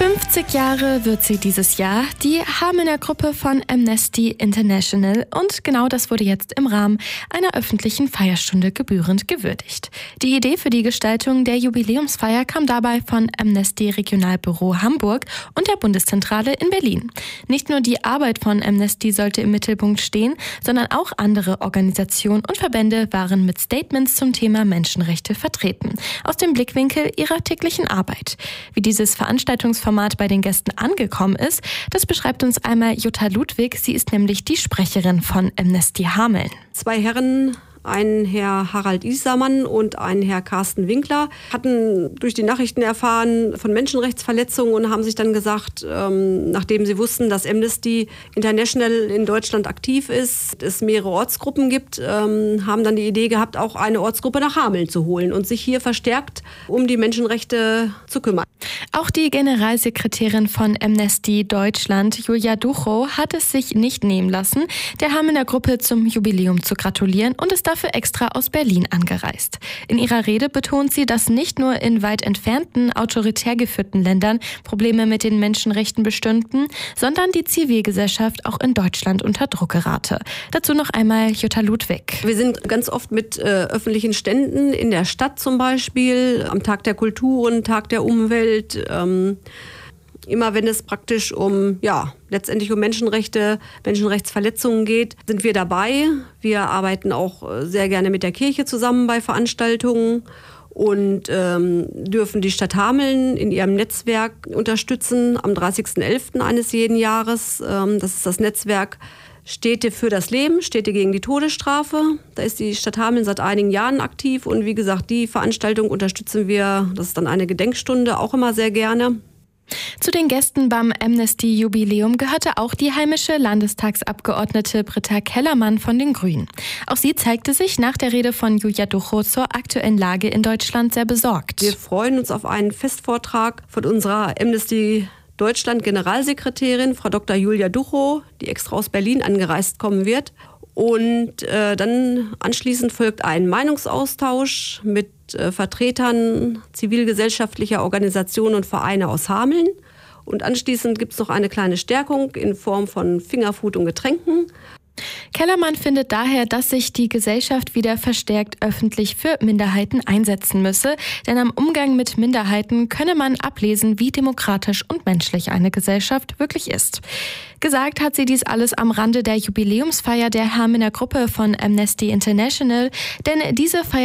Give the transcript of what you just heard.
50 Jahre wird sie dieses Jahr, die Hamelner Gruppe von Amnesty International, und genau das wurde jetzt im Rahmen einer öffentlichen Feierstunde gebührend gewürdigt. Die Idee für die Gestaltung der Jubiläumsfeier kam dabei von Amnesty Regionalbüro Hamburg und der Bundeszentrale in Berlin. Nicht nur die Arbeit von Amnesty sollte im Mittelpunkt stehen, sondern auch andere Organisationen und Verbände waren mit Statements zum Thema Menschenrechte vertreten, aus dem Blickwinkel ihrer täglichen Arbeit. Wie dieses Veranstaltungsformat bei den Gästen angekommen ist, das beschreibt uns einmal Jutta Ludwig. Sie ist nämlich die Sprecherin von Amnesty Hameln. 2 Herren, ein Herr Harald Isermann und ein Herr Carsten Winkler, hatten durch die Nachrichten erfahren von Menschenrechtsverletzungen und haben sich dann gesagt, nachdem sie wussten, dass Amnesty International in Deutschland aktiv ist, es mehrere Ortsgruppen gibt, haben dann die Idee gehabt, auch eine Ortsgruppe nach Hameln zu holen und sich hier verstärkt um die Menschenrechte zu kümmern. Auch die Generalsekretärin von Amnesty Deutschland, Julia Duchow, hat es sich nicht nehmen lassen, der Hamelner Gruppe zum Jubiläum zu gratulieren und ist dafür extra aus Berlin angereist. In ihrer Rede betont sie, dass nicht nur in weit entfernten, autoritär geführten Ländern Probleme mit den Menschenrechten bestünden, sondern die Zivilgesellschaft auch in Deutschland unter Druck gerate. Dazu noch einmal Jutta Ludwig. Wir sind ganz oft mit öffentlichen Ständen in der Stadt zum Beispiel, am Tag der Kulturen, Tag der Umwelt, immer wenn es praktisch letztendlich um Menschenrechte, Menschenrechtsverletzungen geht, sind wir dabei. Wir arbeiten auch sehr gerne mit der Kirche zusammen bei Veranstaltungen und dürfen die Stadt Hameln in ihrem Netzwerk unterstützen am 30.11. eines jeden Jahres. Das ist das Netzwerk Städte für das Leben, Städte gegen die Todesstrafe. Da ist die Stadt Hameln seit einigen Jahren aktiv und wie gesagt, die Veranstaltung unterstützen wir, das ist dann eine Gedenkstunde, auch immer sehr gerne. Zu den Gästen beim Amnesty-Jubiläum gehörte auch die heimische Landestagsabgeordnete Britta Kellermann von den Grünen. Auch sie zeigte sich nach der Rede von Julia Duchow zur aktuellen Lage in Deutschland sehr besorgt. Wir freuen uns auf einen Festvortrag von unserer Amnesty Deutschland Generalsekretärin, Frau Dr. Julia Duchow, die extra aus Berlin angereist kommen wird. Und dann anschließend folgt ein Meinungsaustausch mit Vertretern zivilgesellschaftlicher Organisationen und Vereine aus Hameln. Und anschließend gibt es noch eine kleine Stärkung in Form von Fingerfood und Getränken. Kellermann findet daher, dass sich die Gesellschaft wieder verstärkt öffentlich für Minderheiten einsetzen müsse, denn am Umgang mit Minderheiten könne man ablesen, wie demokratisch und menschlich eine Gesellschaft wirklich ist. Gesagt hat sie dies alles am Rande der Jubiläumsfeier der Hamelner Gruppe von Amnesty International, denn diese Feier